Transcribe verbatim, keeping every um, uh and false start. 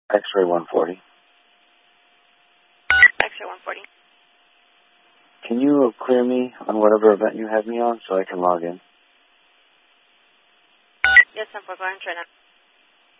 X-ray one forty. X-ray one forty. Can you clear me on whatever event you have me on so I can log in? Yes, ten four, go ahead and try now.